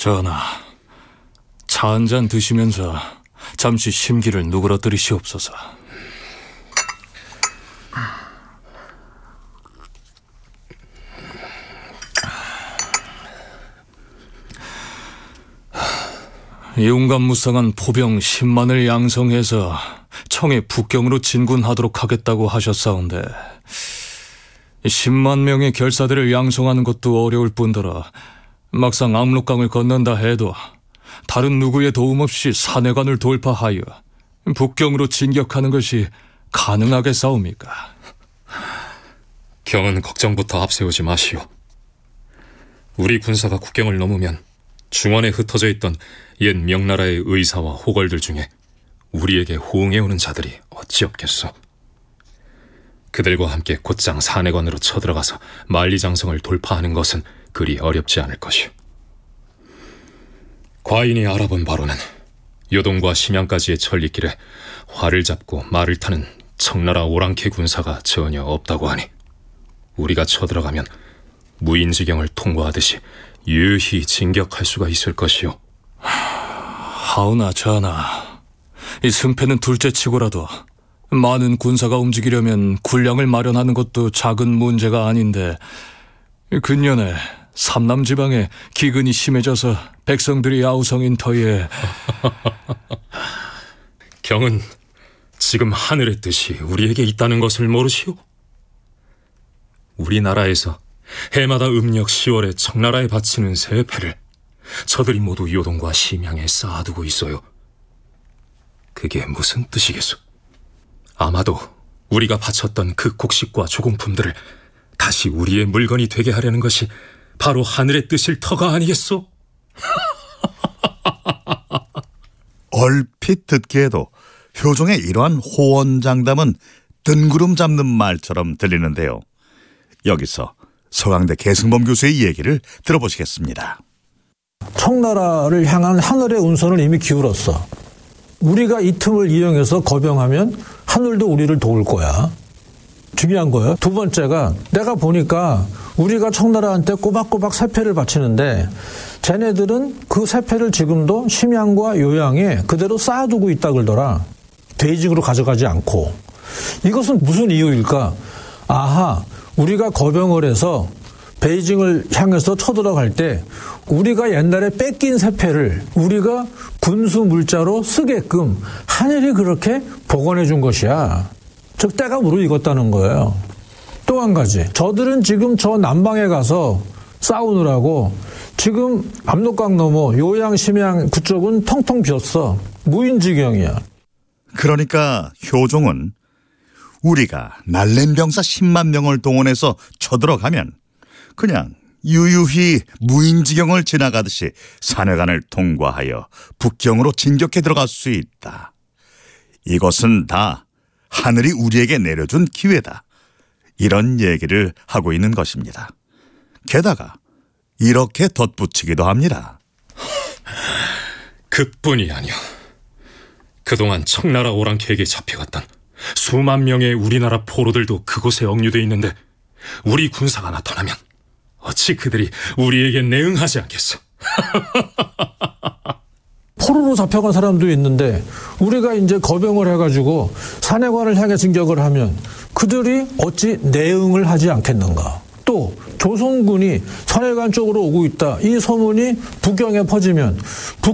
전하, 차 한 잔 드시면서 잠시 심기를 누그러뜨리시옵소서. 용감무쌍한 포병 10만을 양성해서 청의 북경으로 진군하도록 하겠다고 하셨사온데 10만 명의 결사들을 양성하는 것도 어려울 뿐더러 막상 압록강을 건넌다 해도 다른 누구의 도움 없이 산해관을 돌파하여 북경으로 진격하는 것이 가능하겠사옵니까? 경은 걱정부터 앞세우지 마시오. 우리 군사가 국경을 넘으면 중원에 흩어져 있던 옛 명나라의 의사와 호걸들 중에 우리에게 호응해오는 자들이 어찌 없겠소. 그들과 함께 곧장 산해관으로 쳐들어가서 만리장성을 돌파하는 것은 그리 어렵지 않을 것이오. 과인이 알아본 바로는 요동과 심양까지의 천리길에 활을 잡고 말을 타는 청나라 오랑캐 군사가 전혀 없다고 하니 우리가 쳐들어가면 무인지경을 통과하듯이 유유히 진격할 수가 있을 것이오. 하오나 전하, 이 승패는 둘째치고라도 많은 군사가 움직이려면 군량을 마련하는 것도 작은 문제가 아닌데 근년에 삼남지방에 기근이 심해져서 백성들이 아우성인 터에 경은 지금 하늘의 뜻이 우리에게 있다는 것을 모르시오? 우리나라에서 해마다 음력 10월에 청나라에 바치는 세패를 저들이 모두 요동과 심양에 쌓아두고 있어요. 그게 무슨 뜻이겠소? 아마도 우리가 바쳤던 그 곡식과 조공품들을 다시 우리의 물건이 되게 하려는 것이 바로 하늘의 뜻일 터가 아니겠소? 얼핏 듣기에도 효종의 이러한 호언장담은 뜬구름 잡는 말처럼 들리는데요. 여기서 서강대 계승범 교수의 얘기를 들어보시겠습니다. 청나라를 향한 하늘의 운선을 이미 기울었어. 우리가 이 틈을 이용해서 거병하면 하늘도 우리를 도울 거야. 중요한 거예요. 두 번째가 내가 보니까 우리가 청나라한테 꼬박꼬박 세패를 바치는데 쟤네들은 그 세패를 지금도 심양과 요양에 그대로 쌓아두고 있다 그러더라. 베이징으로 가져가지 않고. 이것은 무슨 이유일까? 아하, 우리가 거병을 해서 베이징을 향해서 쳐들어갈 때 우리가 옛날에 뺏긴 세패를 우리가 군수 물자로 쓰게끔 하늘이 그렇게 복원해 준 것이야. 즉 때가 무르익었다는 거예요. 또 한 가지, 저들은 지금 저 남방에 가서 싸우느라고 지금 압록강 넘어 요양, 심양 그쪽은 텅텅 비었어. 무인지경이야. 그러니까 효종은 우리가 날렘병사 10만 명을 동원해서 쳐들어가면 그냥 유유히 무인지경을 지나가듯이 산해관을 통과하여 북경으로 진격해 들어갈 수 있다. 이것은 다 하늘이 우리에게 내려준 기회다. 이런 얘기를 하고 있는 것입니다. 게다가 이렇게 덧붙이기도 합니다. 그뿐이 아니오. 그동안 청나라 오랑캐에게 잡혀갔던 수만 명의 우리나라 포로들도 그곳에 억류돼 있는데 우리 군사가 나타나면 어찌 그들이 우리에게 내응하지 않겠어? 포로로 잡혀간 사람도 있는데 우리가 이제 거병을 해가지고 산해관을 향해 진격을 하면 그들이 어찌 내응을 하지 않겠는가? 또 조선군이 산해관 쪽으로 오고 있다. 이 소문이 북경에 퍼지면